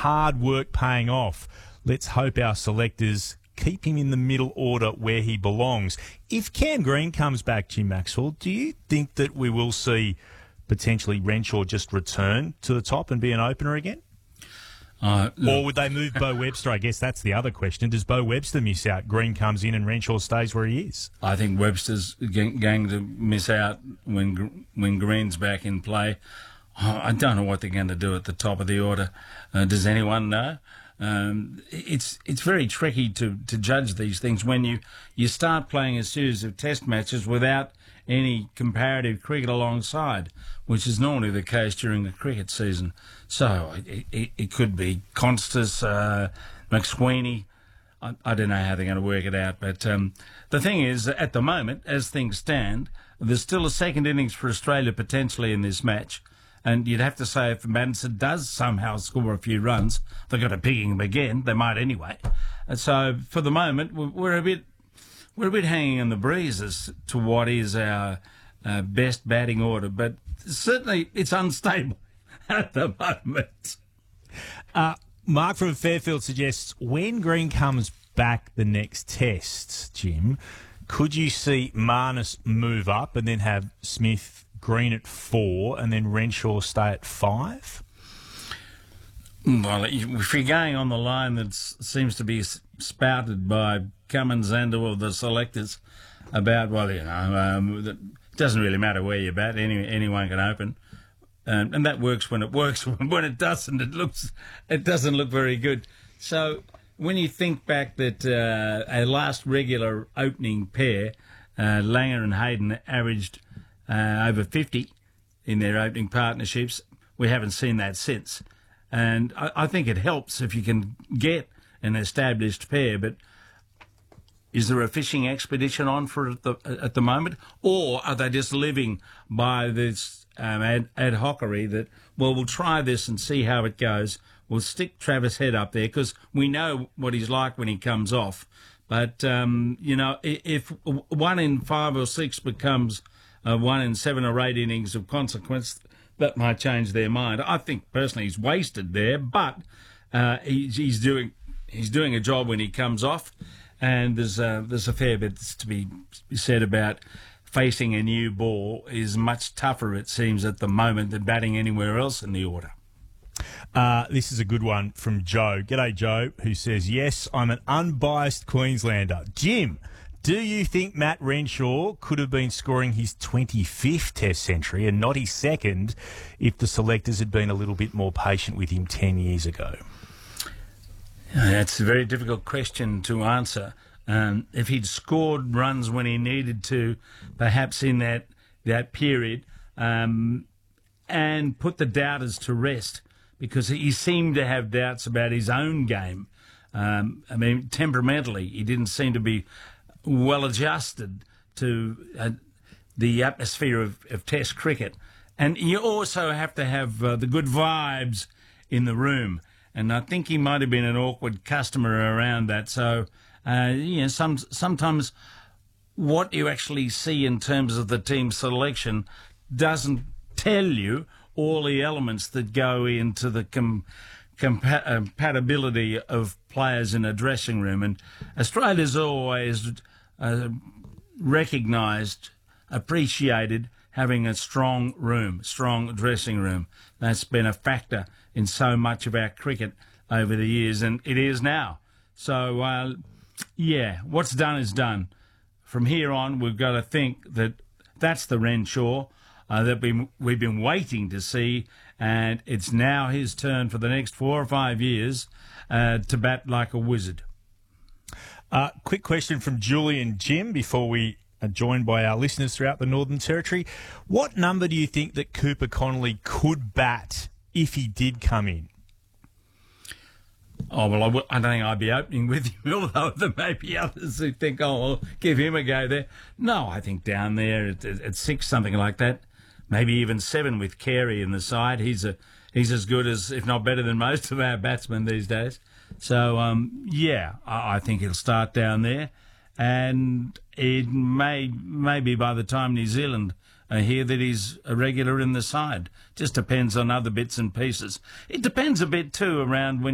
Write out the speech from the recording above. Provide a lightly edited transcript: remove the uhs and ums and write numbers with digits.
hard work paying off. Let's hope our selectors keep him in the middle order where he belongs. If Cam Green comes back, Jim Maxwell, do you think that we will see potentially Renshaw just return to the top and be an opener again? Or would they move Bo Webster? I guess that's the other question. Does Bo Webster miss out? Green comes in and Renshaw stays where he is. I think Webster's going to miss out when Green's back in play. I don't know what they're going to do at the top of the order. Does anyone know? It's very tricky to judge these things when you start playing a series of test matches without any comparative cricket alongside, which is normally the case during the cricket season. So it could be Constas, McSweeney. I don't know how they're going to work it out. But the thing is, at the moment, as things stand, there's still a second innings for Australia potentially in this match. And you'd have to say if Madison does somehow score a few runs, they've got to pick him again. They might anyway. And so for the moment, we're a bit hanging in the breeze as to what is our best batting order. But certainly it's unstable at the moment. Mark from Fairfield suggests when Green comes back the next test, Jim, could you see Marnus move up and then have Smith, Green at 4 and then Renshaw stay at 5? Well, if you're going on the line that seems to be spouted by Cummins and or the selectors about, it doesn't really matter where you bat, anyone can open. And that works when it works. When it doesn't, it doesn't look very good. So when you think back that our last regular opening pair, Langer and Hayden, averaged over 50 in their opening partnerships, we haven't seen that since. And I think it helps if you can get an established pair. But is there a fishing expedition on for at the moment? Or are they just living by this ad hocery that, well, we'll try this and see how it goes. We'll stick Travis Head up there because we know what he's like when he comes off. But, if 1 in 5 or 6 becomes 1 in 7 or 8 innings of consequence, that might change their mind. I think personally he's wasted there, but he's doing a job when he comes off, and there's a fair bit to be said about facing a new ball is much tougher, it seems, at the moment than batting anywhere else in the order. This is a good one from Joe. G'day, Joe, who says, yes, I'm an unbiased Queenslander. Jim, do you think Matt Renshaw could have been scoring his 25th Test century and not his second if the selectors had been a little bit more patient with him 10 years ago? That's a very difficult question to answer. If he'd scored runs when he needed to, perhaps in that period, and put the doubters to rest, because he seemed to have doubts about his own game. Temperamentally, he didn't seem to be well adjusted to the atmosphere of Test cricket. And you also have to have the good vibes in the room. And I think he might have been an awkward customer around that. So, sometimes what you actually see in terms of the team selection doesn't tell you all the elements that go into the compatibility of players in a dressing room. And Australia's always recognised, appreciated having a strong dressing room. That's been a factor in so much of our cricket over the years, and it is now. So, what's done is done. From here on, we've got to think that that's the Renshaw that we've been waiting to see, and it's now his turn for the next 4 or 5 years to bat like a wizard. Quick question from Julian Jim before we are joined by our listeners throughout the Northern Territory. What number do you think that Cooper Connolly could bat if he did come in? Oh, well, I don't think I'd be opening with him, although there may be others who think, I'll give him a go there. No, I think down there at 6, something like that, maybe even 7 with Carey in the side. He's as good as, if not better than most of our batsmen these days. So, I think he'll start down there. And it may be by the time New Zealand hear that he's a regular in the side. Just depends on other bits and pieces. It depends a bit, too, around when